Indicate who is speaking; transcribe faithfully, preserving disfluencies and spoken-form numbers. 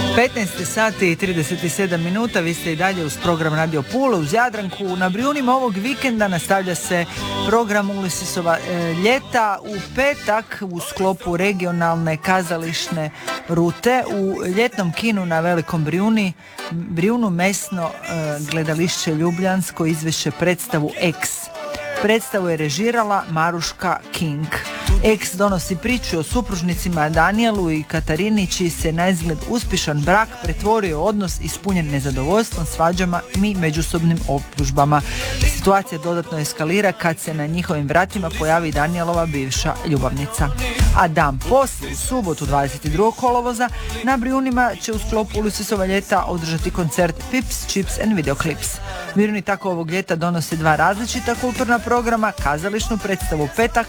Speaker 1: petnaest sati i trideset sedam minuta, vi ste i dalje uz program Radio Pula uz Jadranku. Na Brijunima ovog vikenda nastavlja se program Ulisisova e, ljeta u petak u sklopu regionalne kazališne rute u ljetnom kinu na Velikom Brijuni. Brijunu mesno e, gledališće Ljubljansko izvešće predstavu X. Predstavu je režirala Maruška King. X donosi priču o supružnicima Danijelu i Katarini, čiji se na izgled uspješan brak pretvorio u odnos ispunjen nezadovoljstvom, svađama i međusobnim optužbama. Situacija dodatno eskalira kad se na njihovim vratima pojavi Danijelova bivša ljubavnica. A dan poslije, u subotu dvadeset drugog kolovoza, na Brijunima će u sklopu Ulisisova ljeta održati koncert Pips, Chips and Videoclips. Brijuni tako ovog ljeta donose dva različita kulturna programa, kazališnu predstavu petak